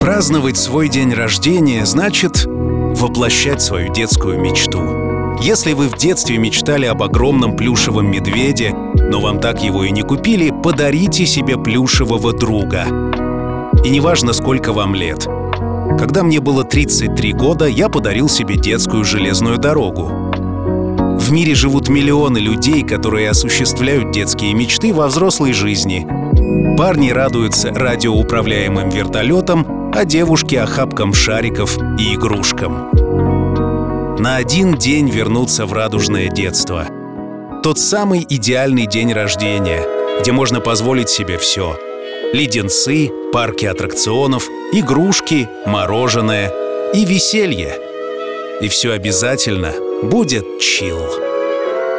Праздновать свой день рождения значит воплощать свою детскую мечту. Если вы в детстве мечтали об огромном плюшевом медведе, но вам так его и не купили, подарите себе плюшевого друга. И неважно, сколько вам лет. Когда мне было 33 года, я подарил себе детскую железную дорогу. В мире живут миллионы людей, которые осуществляют детские мечты во взрослой жизни. Парни радуются радиоуправляемым вертолетам, а девушки — охапкам шариков и игрушкам. На один день вернуться в радужное детство. Тот самый идеальный день рождения, где можно позволить себе все. Леденцы, парки аттракционов, игрушки, мороженое и веселье. И все обязательно будет чилл.